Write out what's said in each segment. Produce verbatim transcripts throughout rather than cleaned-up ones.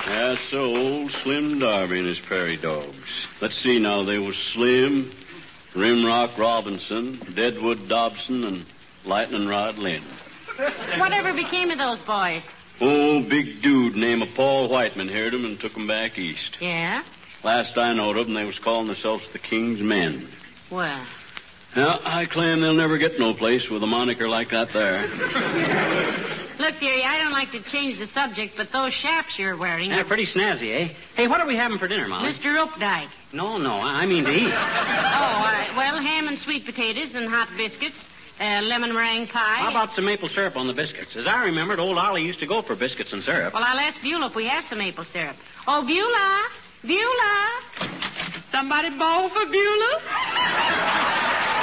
That's so old Slim Darby and his prairie dogs. Let's see now. They was Slim, Rimrock Robinson, Deadwood Dobson, and Lightning Rod Lynn. Whatever became of those boys? Oh, big dude named Paul Whiteman heard them and took them back east. Yeah? Last I knowed of them, they was calling themselves the King's Men. Well... Now, I claim they'll never get no place with a moniker like that there. Look, dearie, I don't like to change the subject, but those chaps you're wearing... They're pretty snazzy, eh? Hey, what are we having for dinner, Molly? Mister Updike. No, no, I mean to eat. Oh, uh, well, ham and sweet potatoes and hot biscuits, uh, lemon meringue pie. How about some maple syrup on the biscuits? As I remembered, old Ollie used to go for biscuits and syrup. Well, I'll ask Beulah if we have some maple syrup. Oh, Beulah! Beulah! Somebody bowl for Beulah?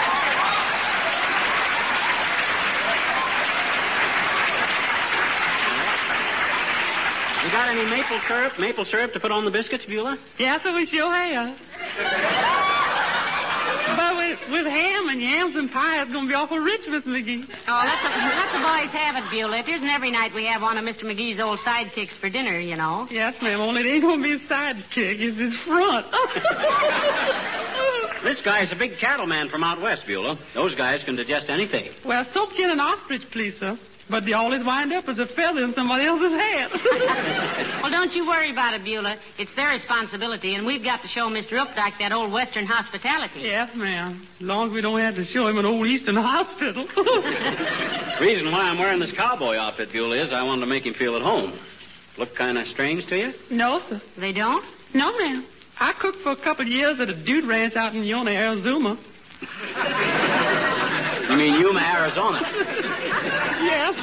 You got any maple syrup, maple syrup to put on the biscuits, Beulah? Yes, sir, we sure have. But with, with ham and yams and pie, it's going to be awful rich, Miss McGee. Oh, let the, let the boys have it, Beulah. It isn't every night we have one of Mister McGee's old sidekicks for dinner, you know. Yes, ma'am, only it ain't going to be his sidekick. It's his front. This guy's a big cattleman from out west, Beulah. Those guys can digest anything. Well, so can an ostrich, please, sir. But they always wind up as a feather in somebody else's hat. Well, don't you worry about it, Beulah. It's their responsibility, and we've got to show Mister Updike that old Western hospitality. Yes, ma'am. As long as we don't have to show him an old Eastern hospital. Reason why I'm wearing this cowboy outfit, Beulah, is I wanted to make him feel at home. Look kind of strange to you? No, sir. They don't? No, ma'am. I cooked for a couple of years at a dude ranch out in Yuma, Arizona. You mean Yuma, Arizona? Yes.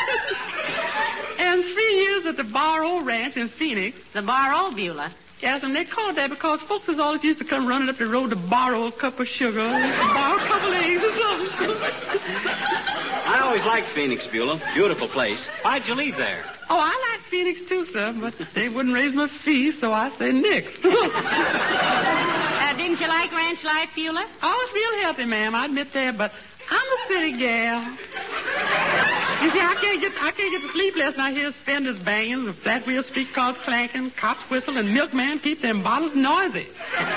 And three years at the Barrow Ranch in Phoenix. The Barrow, Beulah? Yes, and they called that because folks was always used to come running up the road to borrow a cup of sugar, borrow a couple of eggs or something. I always liked Phoenix, Beulah. Beautiful place. Why'd you leave there? Oh, I like Phoenix too, sir, but they wouldn't raise my fee, so I said nix. uh, didn't you like ranch life, Beulah? I was real healthy, ma'am, I admit that, but I'm a city gal. You see, I can't get I can't get to sleep last night. I hear fenders banging, the flat wheel street cars clanking, cops whistle, and milkman keep them bottles noisy.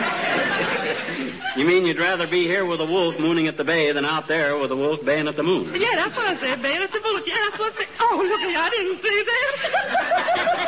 You mean you'd rather be here with a wolf mooning at the bay than out there with a wolf baying at the moon? Yeah, that's what I said, babe. That's the bullet. Yeah, that's what I said. Oh, look, I didn't see that.